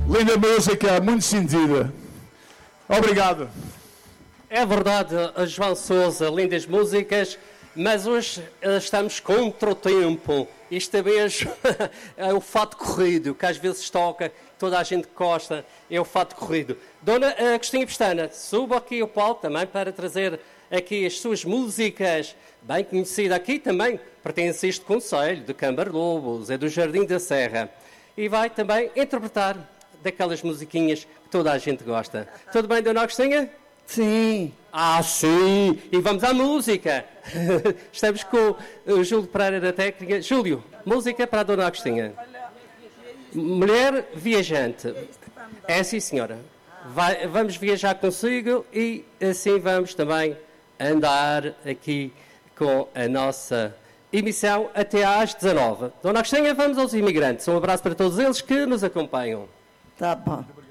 Linda música, muito sentida. Obrigado. É verdade, João Sousa, lindas músicas, mas hoje estamos contra o tempo. Isto é mesmo é o fato corrido, que às vezes toca, toda a gente gosta, é o fato corrido. Dona Agostinha Pestana, suba aqui ao palco também para trazer aqui as suas músicas, bem conhecida aqui também, pertence a este concelho de Cambarlobos, é do Jardim da Serra, e vai também interpretar daquelas musiquinhas que toda a gente gosta. Tudo bem, Dona Agostinha? Sim. Ah, sim! E vamos à música! Estamos com o Júlio Pereira da técnica. Júlio, música para a Dona Agostinha. Mulher viajante. É sim, senhora. Vamos viajar consigo e assim vamos também andar aqui com a nossa emissão até às 19. Dona Agostinha, vamos aos imigrantes. Um abraço para todos eles que nos acompanham. Tá bom.